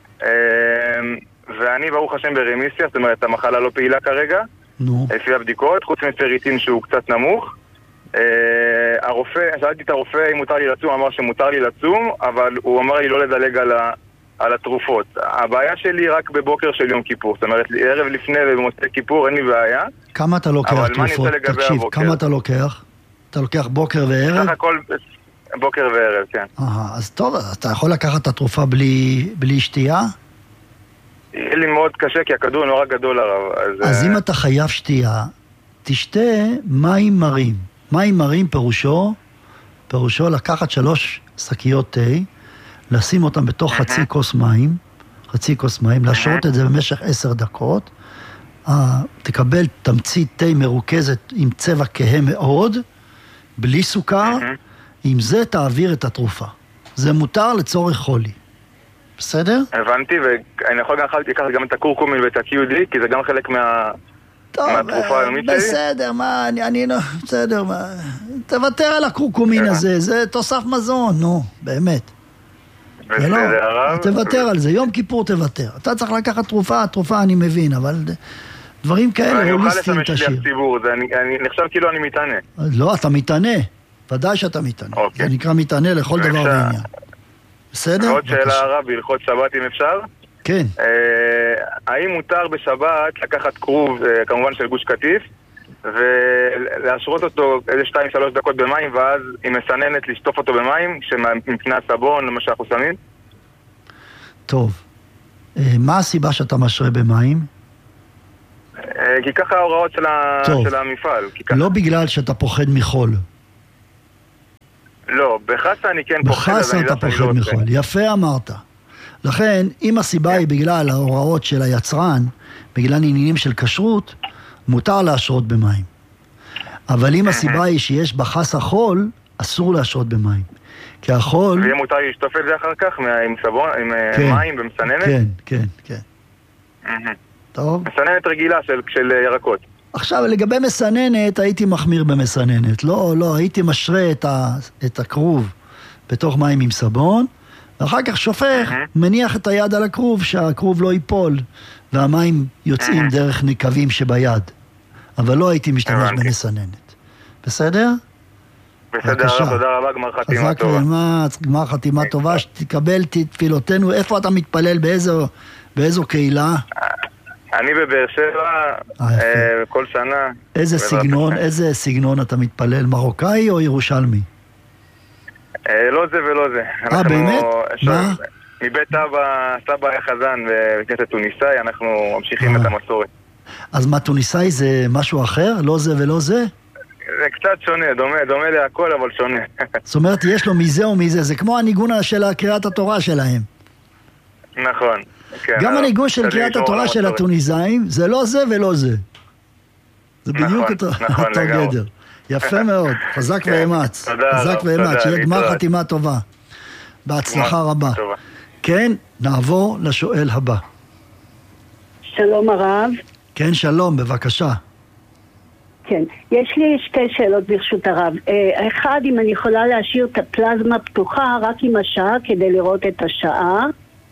ואני ברוך השם ברמיסיה, זאת אומרת, המחלה לא פעילה כרגע. נו. לפי הבדיקות, חוץ מפריטין שהוא קצת נמוך. Uh, הרופא, שאלתי את הרופא אם מותר לי לצום, אמר שמותר לי לצום, אבל הוא אמר לי לא לדלג על, ה, על התרופות. הבעיה שלי רק בבוקר של יום כיפור, זאת אומרת, ערב לפני ובמוצאי כיפור אין לי בעיה. כמה אתה לוקח תרופות? תקשיב, כמה אתה לוקח? אתה לוקח בוקר וערב? סך הכל בוקר וערב, כן. אה, אז טוב, אתה יכול לקחת את התרופה בלי, בלי שתייה? יהיה לי מאוד קשה, כי הכדור נורא גדול הרב. אז, אז אם אתה חייב שתייה, תשתה מים מרים. מים מרים פירושו, פירושו לקחת שלוש שקיות תה, לשים אותם בתוך חצי כוס מים, חצי כוס מים, להשרות את זה במשך עשר דקות, תקבל תמצית תה מרוכזת עם צבע כהה מאוד, בלי סוכר, עם זה תעביר את התרופה. זה מותר לצורך חולי. בסדר? הבנתי, ואני יכול גם לקחת גם את הקורקומין ואת ה-קיו די, כי זה גם חלק מה... טוב, בסדר, מה, אני, אני לא, בסדר, מה, תוותר על הקורקומין הזה, זה תוסף מזון, נו, באמת. בסדר, הרב. תוותר על זה, יום כיפור תוותר. אתה צריך לקחת תרופה, תרופה אני מבין, אבל דברים כאלה, הוליסטיים תשאיר. אני אוכל לציבור, אני נחשב כאילו אני מתענה. לא, אתה מתענה, ודאי שאתה מתענה. זה נקרא מתענה לכל דבר ועניין. בסדר? עוד שאלה הרב, בהלכות שבת אם אפשר? כן. האם מותר בשבת לקחת כרוב, כמובן של גוש קטיף, ולהשרות אותו איזה שתיים שלוש דקות במים, ואז עם מסננת לשטוף אותו במים, מפני הסבון, למה שאנחנו שמים? טוב. מה הסיבה שאתה משרה במים? כי ככה ההוראות של המפעל. לא בגלל שאתה פוחד מחול. לא, בחסה אני כן פוחד. בחסה אתה פוחד מחול, יפה אמרת. לכן, אם הסיבה היא בגלל ההוראות של היצרן, בגלל עניינים של כשרות, מותר להשרות במים. אבל אם הסיבה היא שיש בחס החול, אסור להשרות במים. כי החול... ויהיה מותר לשטוף את זה אחר כך, עם סבון, עם מים ומסננת? כן, כן, כן. טוב. מסננת רגילה של ירקות. עכשיו, לגבי מסננת, הייתי מחמיר במסננת. לא, לא, הייתי משרה את הכרוב בתוך מים עם סבון, ואחר כך שופך, מניח את היד על הכרוב, שהכרוב לא ייפול, והמים יוצאים דרך נקבים שביד. אבל לא הייתי משתמש במסננת. בסדר? בסדר, תודה רבה, גמר חתימה טובה. גמר חתימה טובה, שתקבל תפילותינו. איפה אתה מתפלל? באיזו קהילה? אני בבאר שבע, כל שנה. איזה סגנון, איזה סגנון אתה מתפלל? מרוקאי או ירושלמי? לא זה ולא זה. אה, באמת? מה? מבית אבא, סבא היה חזן וכנסת תוניסאי, אנחנו ממשיכים את המסורת. אז מה, תוניסאי זה משהו אחר? לא זה ולא זה? זה קצת שונה, דומה, דומה להכל, אבל שונה. זאת אומרת, יש לו מזה או מזה, זה כמו הניגון של קריאת התורה שלהם. נכון. גם הניגון של קריאת התורה של התוניסאים, זה לא זה ולא זה. זה בדיוק אותו גדר. יפה מאוד, חזק ואמץ. חזק ואמץ, שיהיה גמר חתימה טובה. בהצלחה רבה. כן, נעבור לשואל הבא. שלום הרב. כן, שלום, בבקשה. כן, יש לי שתי שאלות ברשות הרב. אחד, אם אני יכולה להשאיר את הפלזמה פתוחה רק עם השעה כדי לראות את השעה.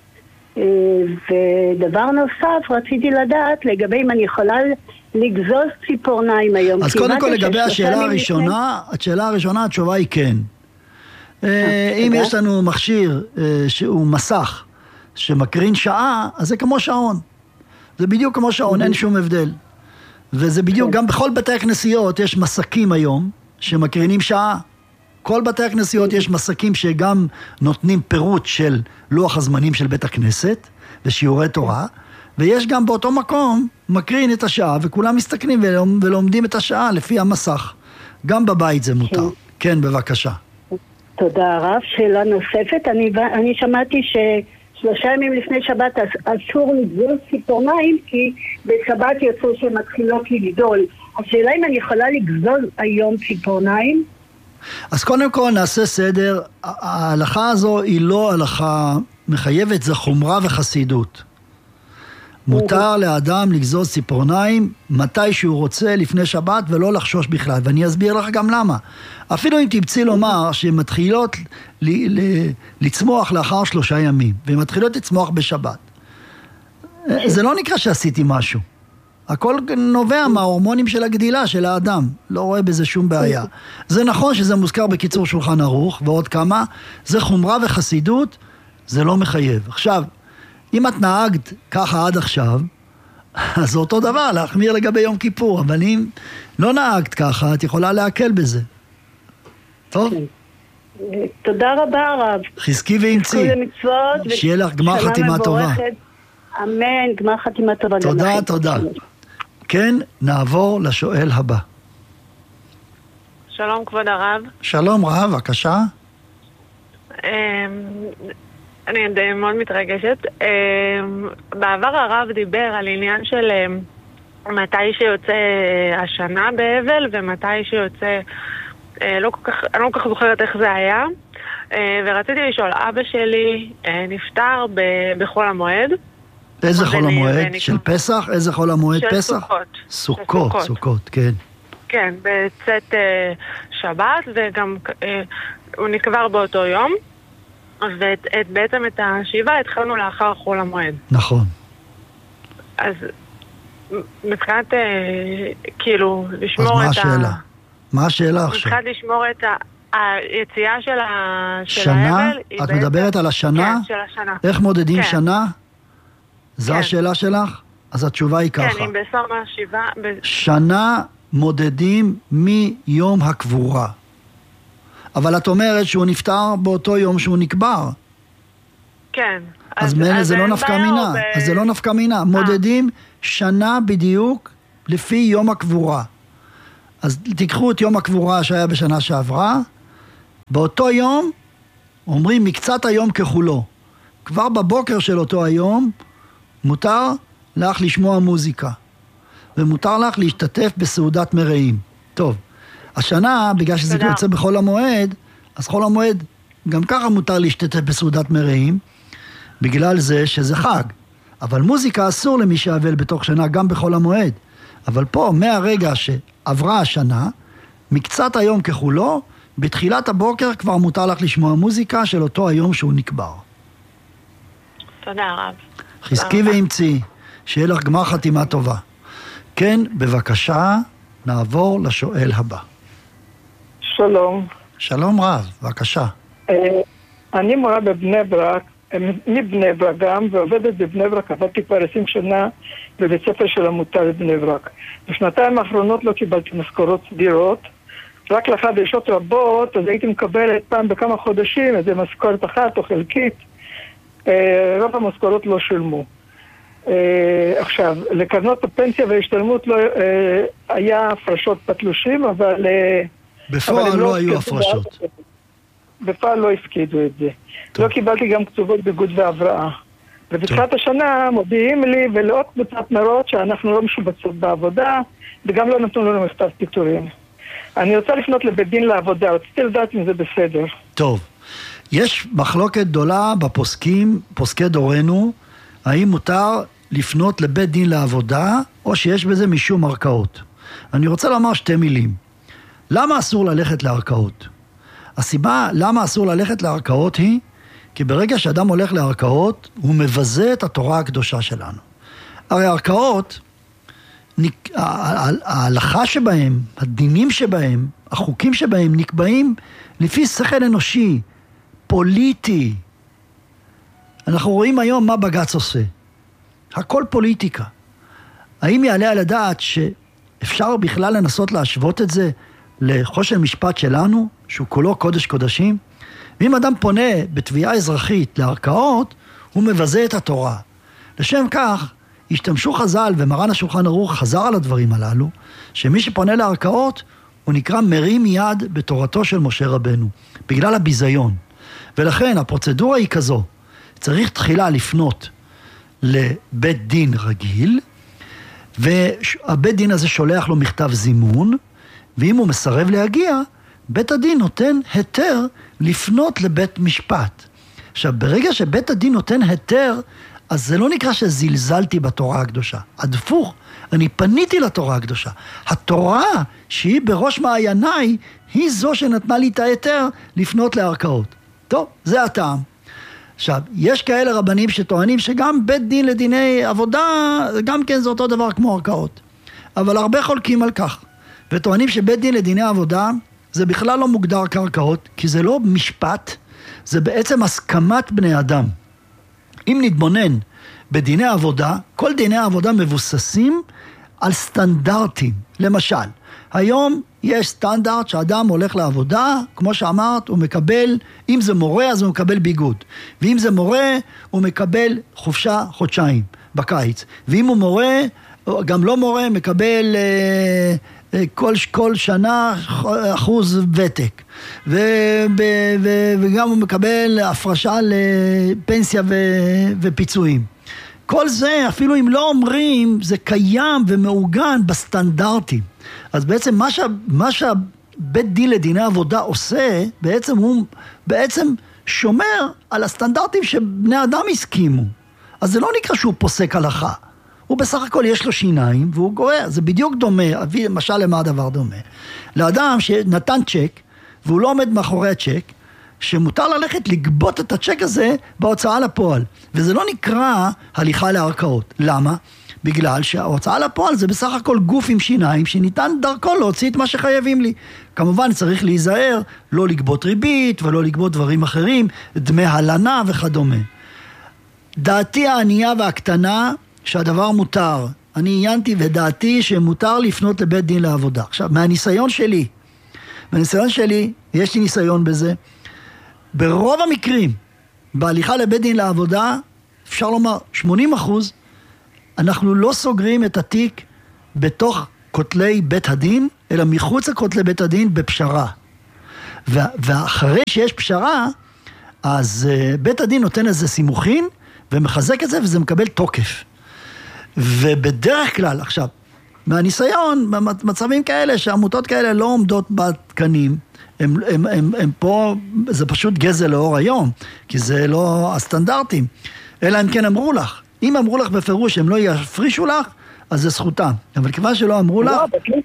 ודבר נוסף, רציתי לדעת לגבי אם אני יכולה לגזוז ציפורניים היום. אז קודם כל לגבי השאלה הראשונה, השאלה הראשונה התשובה היא כן. אם יש לנו מכשיר שהוא מסך שמקרין שעה, אז זה כמו שעון. זה בדיוק כמו שעון, אין שום הבדל. וזה בדיוק, גם בכל בתי הכנסיות יש מסקים היום שמקרינים שעה. כל בתי הכנסיות יש מסקים שגם נותנים פירוט של לוח הזמנים של בית הכנסת ושיעורי תורה, ויש גם באותו מקום מקרין את השעה, וכולם מסתכלים ולומדים את השעה לפי המסך. גם בבית זה מותר. כן, בבקשה. תודה רב. שאלה נוספת, אני, אני שמעתי ששלושה ימים לפני שבת אסור לגזול ציפורניים, כי בשבת יצאו שמתחילות לגדול. השאלה אם אני יכולה לגזול היום ציפורניים? אז קודם כל נעשה סדר. ההלכה הזו היא לא הלכה מחייבת, זה חומרה וחסידות. מותר לאדם לגזוז ציפורניים מתי שהוא רוצה לפני שבת ולא לחשוש בכלל, ואני אסביר לך גם למה. אפילו אם תמציא לומר שהן מתחילות ל- ל- לצמוח לאחר שלושה ימים, והן מתחילות לצמוח בשבת, זה לא נקרא שעשיתי משהו. הכל נובע מההורמונים של הגדילה של האדם, לא רואה בזה שום בעיה. זה נכון שזה מוזכר בקיצור שולחן ערוך ועוד כמה, זה חומרה וחסידות, זה לא מחייב. עכשיו, אם את נהגת ככה עד עכשיו, אז זה אותו דבר, להחמיר לגבי יום כיפור, אבל אם לא נהגת ככה, את יכולה להקל בזה. טוב? תודה רבה הרב. חזקי ואמצי. שיהיה לך גמר חתימה טובה. אמן, גמר חתימה טובה. תודה, תודה. כן, נעבור לשואל הבא. שלום כבוד הרב. שלום רב, בבקשה. אני די מאוד מתרגשת. בעבר הרב דיבר על עניין של מתי שיוצא השנה באבל ומתי שיוצא, לא כל כך, אני לא כל כך זוכרת איך זה היה, ורציתי לשאול, אבא שלי נפטר בחול המועד. איזה חול המועד? של פסח? איזה חול המועד? פסח? של סוכות. סוכות, סוכות, כן. כן, בצאת שבת, וגם הוא נקבר באותו יום. ובעצם את השבעה התחלנו לאחר חול המועד. נכון. אז מבחינת, כאילו, לשמור את ה... אז מה השאלה? מה השאלה עכשיו? מבחינת לשמור את היציאה של האבל... שנה? את מדברת על השנה? כן, של השנה. איך מודדים שנה? זו השאלה שלך? אז התשובה היא ככה. כן, אם בסוף השבעה... שנה מודדים מיום הקבורה. אבל את אומרת שהוא נפטר באותו יום שהוא נקבר. כן. אז מילא זה לא נפקא מינה. אז זה לא נפקא מינה. מודדים שנה בדיוק לפי יום הקבורה. אז תיקחו את יום הקבורה שהיה בשנה שעברה, באותו יום אומרים מקצת היום ככולו. כבר בבוקר של אותו היום מותר לך לשמוע מוזיקה, ומותר לך להשתתף בסעודת מרעים. טוב. השנה, בגלל שזה יוצא בחול המועד, אז חול המועד גם ככה מותר להשתתף בסעודת מרעים, בגלל זה שזה חג. אבל מוזיקה אסור למי שאבל בתוך שנה, גם בחול המועד. אבל פה, מהרגע שעברה השנה, מקצת היום ככולו, בתחילת הבוקר כבר מותר לך לשמוע מוזיקה של אותו היום שהוא נקבר. תודה רב. חזקי ואמצי, שיהיה לך גמר חתימה טובה. כן, בבקשה, נעבור לשואל הבא. שלום. שלום רב, בבקשה. אני מורה בבני ברק, מבני ברק גם, ועובדת בבני ברק, עבדתי כבר עשרים שנה בבית ספר של עמותה בבני ברק. בשנתיים האחרונות לא קיבלתי משכורות סדירות, רק לאחר דרישות רבות, אז הייתי מקבלת פעם בכמה חודשים איזה משכורת אחת או חלקית. רוב המשכורות לא שולמו. עכשיו, לקרנות הפנסיה וההשתלמות לא היה הפרשות בתלושים, אבל... בפועל לא היו הפרשות. בפועל לא הפקידו את זה. לא קיבלתי גם כתובות ביגוד והבראה. ובתחילת השנה מודיעים לי ולעוד קבוצת מרות שאנחנו לא משובצות בעבודה, וגם לא נתנו לנו מכתב פיטורים. אני רוצה לפנות לבית דין לעבודה, רציתי לדעת אם זה בסדר. טוב. יש מחלוקת גדולה בפוסקים, פוסקי דורנו, האם מותר לפנות לבית דין לעבודה, או שיש בזה משום ערכאות. אני רוצה לומר שתי מילים. למה אסור ללכת לערכאות? הסיבה למה אסור ללכת לערכאות היא, כי ברגע שאדם הולך לערכאות, הוא מבזה את התורה הקדושה שלנו. הרי הערכאות, ההלכה שבהם, הדינים שבהם, החוקים שבהם נקבעים לפי שכל אנושי, פוליטי. אנחנו רואים היום מה בג"ץ עושה. הכל פוליטיקה. האם יעלה על הדעת שאפשר בכלל לנסות להשוות את זה לחושן משפט שלנו, שהוא כולו קודש קודשים? ואם אדם פונה בתביעה אזרחית לערכאות, הוא מבזה את התורה. לשם כך, השתמשו חז"ל, ומרן השולחן ערוך חזר על הדברים הללו, שמי שפונה לערכאות, הוא נקרא מרים יד בתורתו של משה רבנו, בגלל הביזיון. ולכן הפרוצדורה היא כזו, צריך תחילה לפנות לבית דין רגיל, והבית דין הזה שולח לו מכתב זימון, ואם הוא מסרב להגיע, בית הדין נותן היתר לפנות לבית משפט. עכשיו, ברגע שבית הדין נותן היתר, אז זה לא נקרא שזלזלתי בתורה הקדושה. הדפוך, אני פניתי לתורה הקדושה. התורה שהיא בראש מעייניי, היא זו שנתנה לי את ההיתר לפנות לערכאות. טוב, זה הטעם. עכשיו, יש כאלה רבנים שטוענים שגם בית דין לדיני עבודה, גם כן זה אותו דבר כמו ערכאות. אבל הרבה חולקים על כך. וטוענים שבית דין לדיני עבודה, זה בכלל לא מוגדר כערכאות, כי זה לא משפט, זה בעצם הסכמת בני אדם. אם נתבונן בדיני עבודה, כל דיני העבודה מבוססים על סטנדרטים. למשל, היום יש סטנדרט שאדם הולך לעבודה, כמו שאמרת, הוא מקבל, אם זה מורה אז הוא מקבל ביגוד, ואם זה מורה הוא מקבל חופשה חודשיים בקיץ, ואם הוא מורה, גם לא מורה, מקבל אה, אה, כל, כל שנה אחוז ותק, ו, ו, ו, וגם הוא מקבל הפרשה לפנסיה ו, ופיצויים. כל זה, אפילו אם לא אומרים, זה קיים ומעוגן בסטנדרטים. אז בעצם מה, שה, מה שהבית דין לדיני עבודה עושה, בעצם הוא בעצם שומר על הסטנדרטים שבני אדם הסכימו. אז זה לא נקרא שהוא פוסק הלכה. הוא בסך הכל יש לו שיניים והוא גורע. זה בדיוק דומה, למשל למה הדבר דומה. לאדם שנתן צ'ק והוא לא עומד מאחורי הצ'ק, שמותר ללכת לגבות את הצ'ק הזה בהוצאה לפועל. וזה לא נקרא הליכה לערכאות. למה? בגלל שההוצאה לפועל זה בסך הכל גוף עם שיניים שניתן דרכו להוציא את מה שחייבים לי. כמובן צריך להיזהר, לא לגבות ריבית ולא לגבות דברים אחרים, דמי הלנה וכדומה. דעתי הענייה והקטנה שהדבר מותר. אני עיינתי ודעתי שמותר לפנות לבית דין לעבודה. עכשיו, מהניסיון שלי, מהניסיון שלי, יש לי ניסיון בזה, ברוב המקרים, בהליכה לבית דין לעבודה, אפשר לומר שמונים אחוז, אנחנו לא סוגרים את התיק בתוך כותלי בית הדין, אלא מחוץ לכותלי בית הדין בפשרה. ואחרי שיש פשרה, אז בית הדין נותן איזה סימוכין, ומחזק את זה, וזה מקבל תוקף. ובדרך כלל, עכשיו, מהניסיון, במצבים כאלה, שעמותות כאלה לא עומדות בתקנים, הם, הם, הם, הם פה, זה פשוט גזל לאור היום, כי זה לא הסטנדרטים. אלא אם כן אמרו לך. אם אמרו לך בפירוש שהם לא יפרישו לך, אז זה זכותם. אבל כיוון שלא אמרו לך...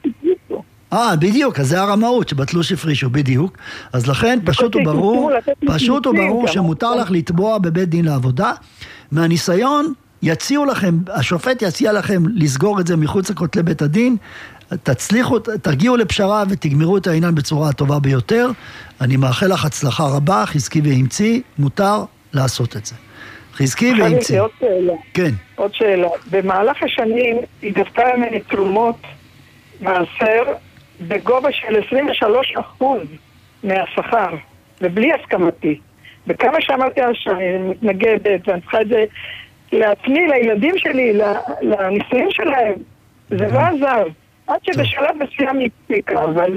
אה, בדיוק, אז זה הרמאות שבתלוש הפרישו, בדיוק. אז לכן פשוט הוא ברור, פשוט הוא ברור שמותר לך לתבוע בבית דין לעבודה. מהניסיון יציעו לכם, השופט יציע לכם לסגור את זה מחוץ לכותלי בית הדין, תצליחו, תרגיעו לפשרה ותגמרו את העניין בצורה הטובה ביותר. אני מאחל לך הצלחה רבה, חזקי ואמצי, מותר לעשות את זה. חזקי ואמצי. עוד שאלה. כן. עוד שאלה. במהלך השנים היא גבתה ממני תרומות מעשר בגובה של עשרים ושלושה אחוז מהשכר, ובלי הסכמתי. וכמה שאמרתי אז שאני מתנגדת, ואני צריכה את זה לעצמי, לילדים שלי, לנישואים שלהם, זה לא עזר. עד שבשלב מסוים הפסיקה, אבל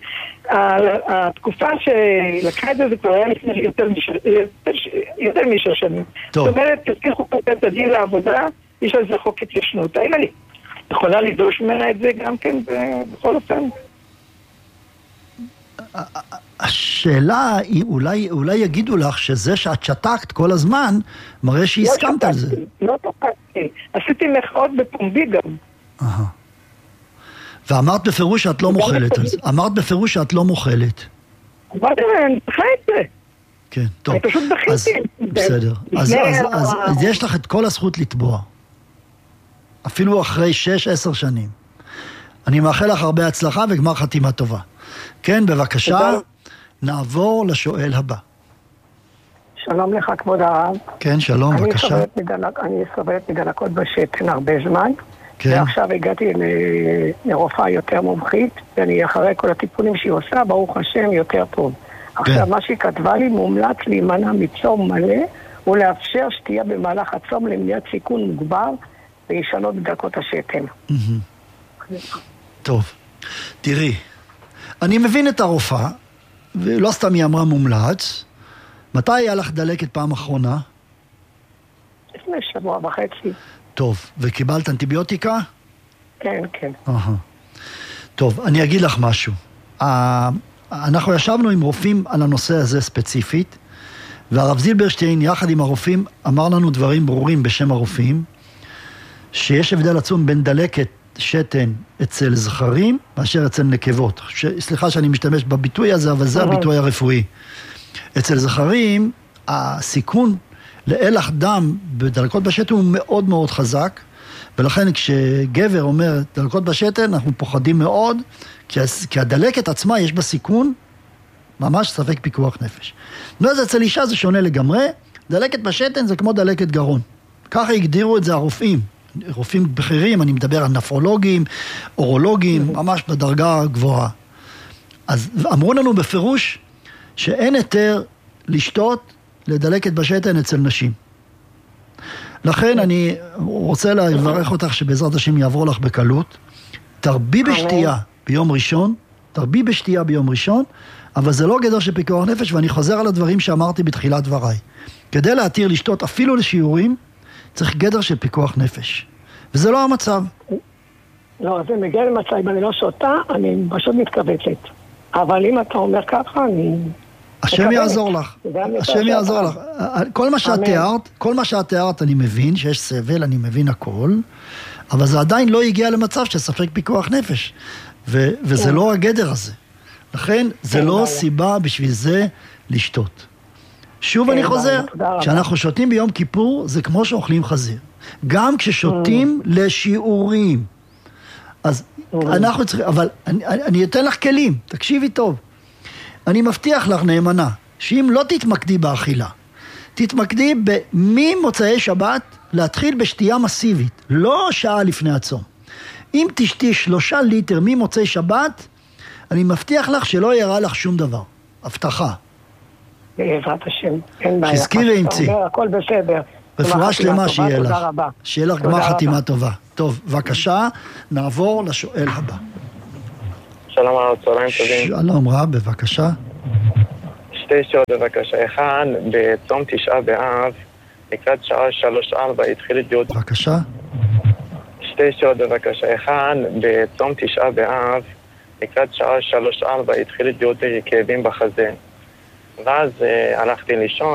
התקופה שלקחה את זה, זה כבר היה לפני יותר משש שנים. זאת אומרת, תזכיר חוקת את הדין לעבודה, יש על זה חוק התיישנות. האם אני יכולה לדרוש ממנה את זה גם כן בכל אופן? השאלה היא, אולי, אולי יגידו לך שזה שאת שתקת כל הזמן, מראה שהסכמת על זה. לא שתקתי, עשיתי מחאות בפומבי גם. אהה. ואמרת בפירוש שאת לא מוחלת על זה. אמרת בפירוש שאת לא מוחלת. אמרתי, אני דחה את זה. כן, טוב. אני פשוט דחיתי. בסדר. אז יש לך את כל הזכות לתבוע. אפילו אחרי שש, עשר שנים. אני מאחל לך הרבה הצלחה וגמר חתימה טובה. כן, בבקשה, נעבור לשואל הבא. שלום לך, כבוד הרב. כן, שלום, אני בבקשה. סובלת מדלק, אני סובלת מדלקות בשתן הרבה זמן, כן. ועכשיו הגעתי ל- לרופאה יותר מומחית, ואני אחרי כל הטיפולים שהיא עושה, ברוך השם, יותר טוב. עכשיו, מה שהיא כתבה לי, מומלץ להימנע מצום מלא, ולאפשר שתייה במהלך הצום למניעת סיכון מוגבר, וישנות בדקות השתן. טוב, תראי, אני מבין את הרופאה, ולא סתם היא אמרה מומלץ. מתי היה לך דלקת פעם אחרונה? לפני שבוע וחצי. טוב, וקיבלת אנטיביוטיקה? כן, כן. אהה. טוב, אני אגיד לך משהו. אנחנו ישבנו עם רופאים על הנושא הזה ספציפית, והרב זילברשטיין יחד עם הרופאים אמר לנו דברים ברורים בשם הרופאים, שיש הבדל עצום בין דלקת שתן אצל זכרים מאשר אצל נקבות. ש... סליחה שאני משתמש בביטוי הזה, אבל זה הביטוי הרפואי. אצל זכרים, הסיכון לאלח דם בדלקות בשתן הוא מאוד מאוד חזק, ולכן כשגבר אומר דלקות בשתן, אנחנו פוחדים מאוד, כי הדלקת עצמה יש בה סיכון, ממש ספק פיקוח נפש. אז אצל אישה זה שונה לגמרי, דלקת בשתן זה כמו דלקת גרון. ככה הגדירו את זה הרופאים. רופאים בכירים, אני מדבר על נפרולוגים, אורולוגים, ממש בדרגה גבוהה. אז אמרו לנו בפירוש שאין היתר לשתות לדלקת בשתן אצל נשים. לכן אני רוצה לברך אותך שבעזרת השם יעבור לך בקלות. תרבי בשתייה ביום ראשון, תרבי בשתייה ביום ראשון, אבל זה לא גדר של פיקוח נפש, ואני חוזר על הדברים שאמרתי בתחילת דבריי. כדי להתיר לשתות אפילו לשיעורים, צריך גדר של פיקוח נפש. וזה לא המצב. לא, זה מגיע למצב, אם אני לא שותה, אני פשוט מתכווצת. אבל אם אתה אומר ככה, אני... השם יעזור לך. השם יעזור לך. כל מה שאת תיארת, כל מה שאת תיארת, אני מבין שיש סבל, אני מבין הכל, אבל זה עדיין לא הגיע למצב שספק פיקוח נפש. וזה לא הגדר הזה. לכן, זה לא סיבה בשביל זה לשתות. שוב אני חוזר, כשאנחנו שותים ביום כיפור, זה כמו שאוכלים חזיר. גם כששותים לשיעורים. אז אנחנו צריכים, אבל אני, אני אתן לך כלים, תקשיבי טוב. אני מבטיח לך נאמנה, שאם לא תתמקדי באכילה, תתמקדי ממוצאי שבת להתחיל בשתייה מסיבית, לא שעה לפני הצום. אם תשתי שלושה ליטר ממוצאי שבת, אני מבטיח לך שלא יראה לך שום דבר. הבטחה. בעזרת השם, אין בעיה. חזקי ואמצי. הכל בסדר. רפואה שלמה שיהיה לך. שיהיה לך גמר חתימה טובה. טוב, בבקשה, נעבור לשואל הבא. שלום הרב, צהריים טובים. שלום רב, בבקשה. שתי שעות בבקשה. אחד, בצום תשעה באב, לקראת שעה שלוש ארבע התחיל להיות... בבקשה. שתי שעות בבקשה. אחד, בצום תשעה באב, לקראת שעה שלוש ארבע התחיל להיות כאבים בחזה. ואז הלכתי לישון.